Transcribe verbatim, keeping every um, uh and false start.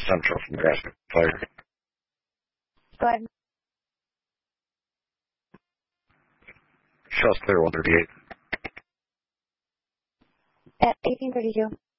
Central from Nebraska Fire. Go ahead. Shell's clear, one thirty-eight. At eighteen thirty-two.